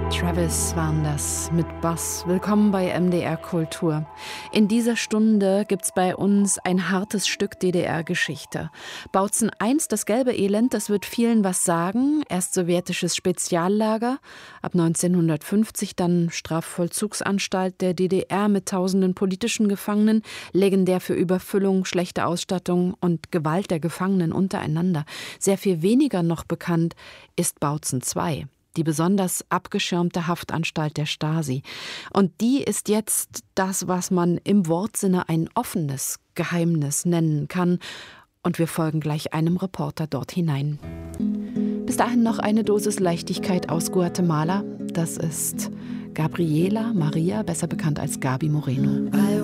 Travis waren das mit Bass. Willkommen bei MDR Kultur. In dieser Stunde gibt's bei uns ein hartes Stück DDR-Geschichte. Bautzen I, das gelbe Elend, das wird vielen was sagen. Erst sowjetisches Speziallager, ab 1950 dann Strafvollzugsanstalt der DDR mit tausenden politischen Gefangenen, legendär für Überfüllung, schlechte Ausstattung und Gewalt der Gefangenen untereinander. Sehr viel weniger noch bekannt ist Bautzen II, die besonders abgeschirmte Haftanstalt der Stasi. Und die ist jetzt das, was man im Wortsinne ein offenes Geheimnis nennen kann. Und wir folgen gleich einem Reporter dort hinein. Bis dahin noch eine Dosis Leichtigkeit aus Guatemala. Das ist Gabriela Maria, besser bekannt als Gabi Moreno.